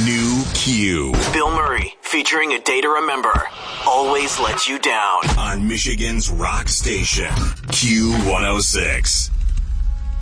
New Q. Bill Murray, featuring A Day to Remember, always lets you down on Michigan's rock station, Q106.